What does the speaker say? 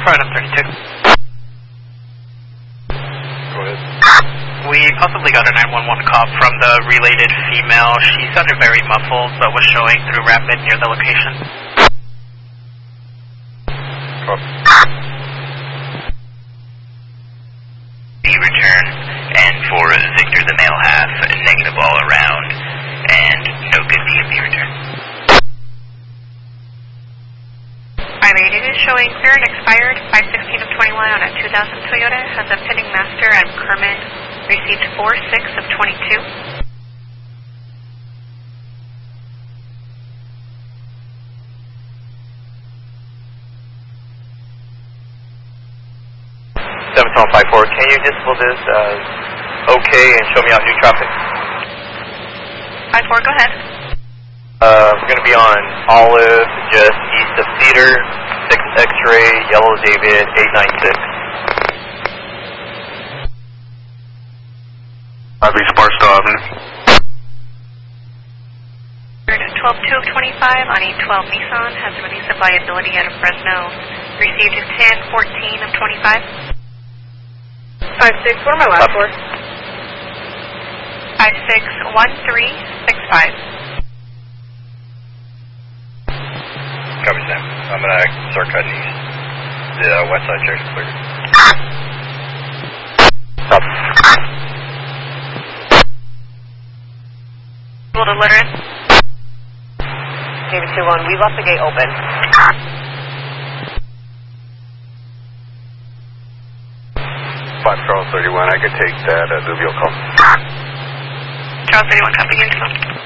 Pride on 32. Go ahead. We possibly got a 911 call from the related female. She sounded very muffled, but was showing through rapid near the location. The return, and for Victor the male half, negative all around, and no good DMV return. I-rated is showing clear and expired 5/16 of 21 on a 2000 Toyota, has a pending master and permit, received 4/6 of 22. Can you disable this okay and show me out new traffic? 5-4, go ahead. We're going to be on Olive, just east of Cedar, 6 X-ray, Yellow David, 896. I'll be Sparstow Avenue. 12-2 of 25 on a 12 Nissan, has a release of liability out of Fresno, received 10-14 of 25. 5-6, what are my last four? 5-6-1-3-6-5. Copy, Sam. I'm going to start cutting east. The west side checks clear. Stop. Able to let her in? David 2-1, we left the gate open. Charles 31, I could take that Louisville call. Charles 31, copy, info.